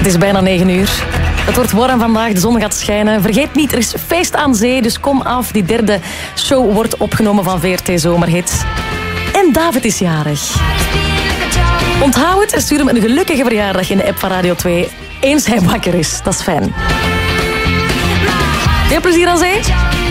Het is bijna 9 uur. Het wordt warm vandaag, de zon gaat schijnen. Vergeet niet, er is feest aan zee, dus kom af. Die derde show wordt opgenomen van VRT Zomerhits. En David is jarig. Onthoud het en stuur hem een gelukkige verjaardag in de app van Radio 2. Eens hij wakker is, dat is fijn. Veel plezier aan zee. Ik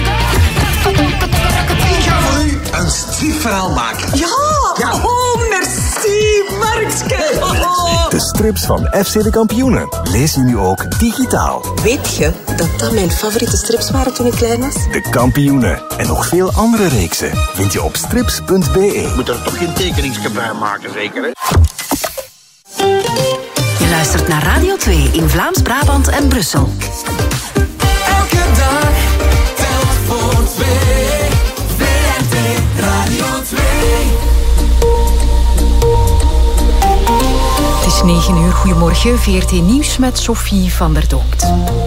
ga voor u een stripverhaal maken. Ja! Oh, merci, Markske. Oh. De strips van FC de Kampioenen lees je nu ook digitaal. Weet je dat mijn favoriete strips waren toen ik klein was? De Kampioenen en nog veel andere reeksen vind je op strips.be. Moet er toch geen tekeningsje bij maken, zeker, hè? Je luistert naar Radio 2 in Vlaams-Brabant en Brussel. Elke dag telt voor 2. VRT Radio 2. Het is 9 uur. Goedemorgen. VRT Nieuws met Sophie van der Donkt.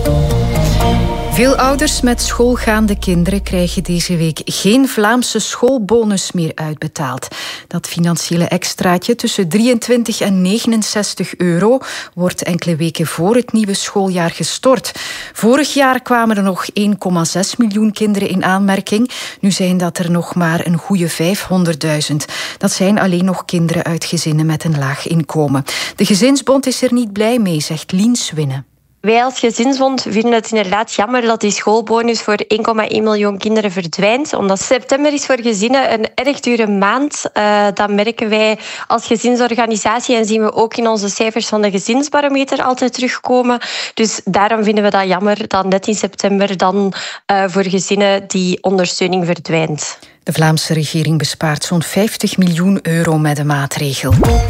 Veel ouders met schoolgaande kinderen krijgen deze week geen Vlaamse schoolbonus meer uitbetaald. Dat financiële extraatje tussen 23 en 69 euro wordt enkele weken voor het nieuwe schooljaar gestort. Vorig jaar kwamen er nog 1,6 miljoen kinderen in aanmerking. Nu zijn dat er nog maar een goede 500.000. Dat zijn alleen nog kinderen uit gezinnen met een laag inkomen. De Gezinsbond is er niet blij mee, zegt Lien Swinnen. Wij als Gezinsbond vinden het inderdaad jammer dat die schoolbonus voor 1,1 miljoen kinderen verdwijnt. Omdat september is voor gezinnen een erg dure maand. Dat merken wij als gezinsorganisatie en zien we ook in onze cijfers van de gezinsbarometer altijd terugkomen. Dus daarom vinden we dat jammer dat net in september dan voor gezinnen die ondersteuning verdwijnt. De Vlaamse regering bespaart zo'n 50 miljoen euro met de maatregel.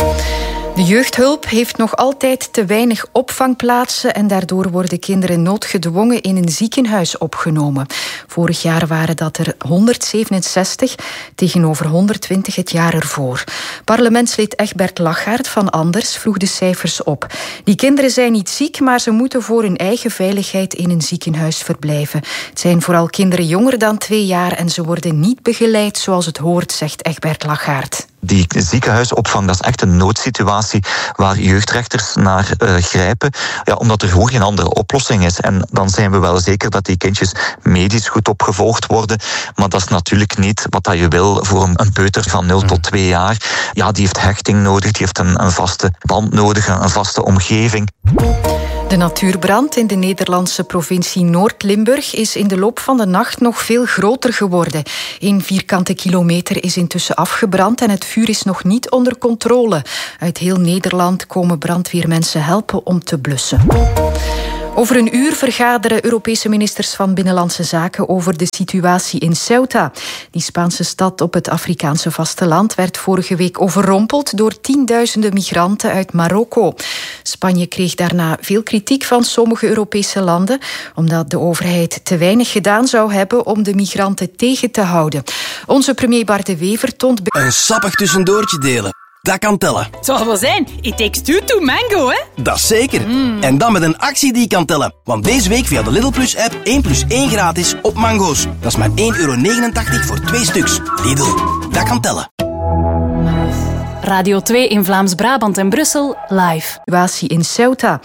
De jeugdhulp heeft nog altijd te weinig opvangplaatsen en daardoor worden kinderen noodgedwongen in een ziekenhuis opgenomen. Vorig jaar waren dat er 167 tegenover 120 het jaar ervoor. Parlementslid Egbert Lachaert van Anders vroeg de cijfers op. Die kinderen zijn niet ziek, maar ze moeten voor hun eigen veiligheid in een ziekenhuis verblijven. Het zijn vooral kinderen jonger dan 2 jaar en ze worden niet begeleid zoals het hoort, zegt Egbert Lachaert. Die ziekenhuisopvang, dat is echt een noodsituatie waar jeugdrechters naar grijpen, omdat er gewoon geen andere oplossing is. En dan zijn we wel zeker dat die kindjes medisch goed opgevolgd worden, maar dat is natuurlijk niet wat dat je wil voor een peuter van 0 tot 2 jaar. Ja, die heeft hechting nodig, die heeft een vaste band nodig, een vaste omgeving. De natuurbrand in de Nederlandse provincie Noord-Limburg is in de loop van de nacht nog veel groter geworden. 1 vierkante kilometer is intussen afgebrand en het vuur is nog niet onder controle. Uit heel Nederland komen brandweermensen helpen om te blussen. Over een uur vergaderen Europese ministers van Binnenlandse Zaken over de situatie in Ceuta. Die Spaanse stad op het Afrikaanse vasteland werd vorige week overrompeld door tienduizenden migranten uit Marokko. Spanje kreeg daarna veel kritiek van sommige Europese landen, omdat de overheid te weinig gedaan zou hebben om de migranten tegen te houden. Onze premier Bart de Wever toont... Een sappig tussendoortje delen. Dat kan tellen. Het zal wel zijn. It takes two to mango, hè? Dat is zeker. En dan met een actie die kan tellen. Want deze week via de Lidl Plus app 1 + 1 gratis op mango's. Dat is maar €1,89 voor 2 stuks. Lidl, dat kan tellen. Radio 2 in Vlaams-Brabant en Brussel, live. Situatie in Ceuta.